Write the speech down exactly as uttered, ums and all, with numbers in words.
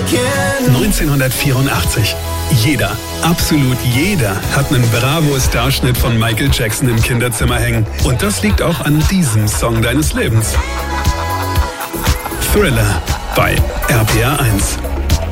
neunzehnhundertvierundachtzig. Jeder, absolut jeder, hat einen Bravo-Starschnitt von Michael Jackson im Kinderzimmer hängen. Und das liegt auch an diesem Song deines Lebens. Thriller bei R P R eins.